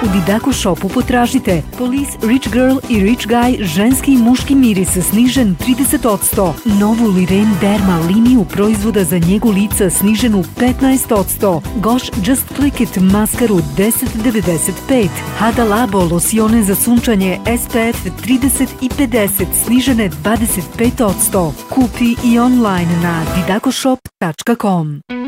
U Didako Shopu potražite Police Rich Girl i Rich Guy ženski i muški miris snižen 30%. Novu Liren Derma liniju proizvoda za njegu lica sniženu 15%. Gosh Just Click It maskaru 10,95. Hada Labo losione za sunčanje SPF 30 i 50 snižene 25%. Kupi i online na didakoshop.com.